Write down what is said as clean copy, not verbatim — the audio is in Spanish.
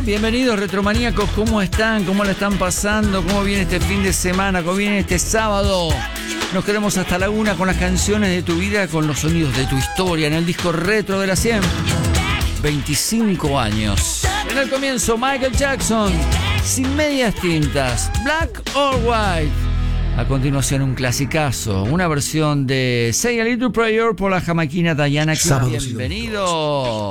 Bienvenidos retromaníacos, ¿cómo están? ¿Cómo la están pasando? ¿Cómo viene este fin de semana? ¿Cómo viene este sábado? Nos quedamos hasta la 1 con las canciones de tu vida, con los sonidos de tu historia en el disco retro de la 100. 25 años. En el comienzo, Michael Jackson, Sin medias tintas, Black or White. A continuación, un clasicazo, una versión de Say a Little Prayer por la jamaiquina Diana King. Bienvenido.